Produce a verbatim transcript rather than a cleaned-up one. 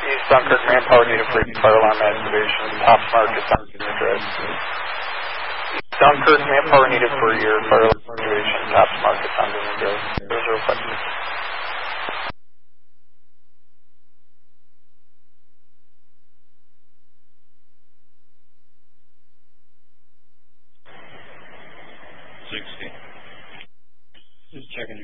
East Dunkirk, manpower needed for fire alarm activation. Top mark is on the address. Dunkirk, manpower needed for your fire alarm activation. Top mark is on the address. zero zero five six. sixty. Just checking.